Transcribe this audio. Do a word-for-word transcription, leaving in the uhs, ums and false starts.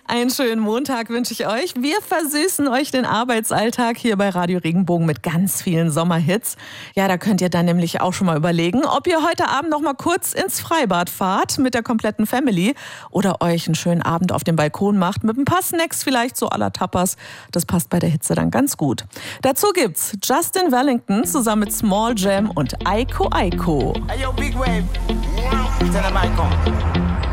Einen schönen Montag wünsche ich euch. Wir versüßen euch den Arbeitsalltag hier bei Radio Regenbogen mit ganz vielen Sommerhits. Ja, da könnt ihr dann nämlich auch schon mal überlegen, ob ihr heute Abend noch mal kurz ins Freibad fahrt mit der kompletten Family oder euch einen schönen Abend auf dem Balkon macht mit ein paar Snacks vielleicht so à la Tapas. Das passt bei der Hitze dann ganz gut. Dazu gibt's Justin Wellington zusammen mit Small Jam und Aiko Aiko. Hey yo, Big Wave. Tell them I come.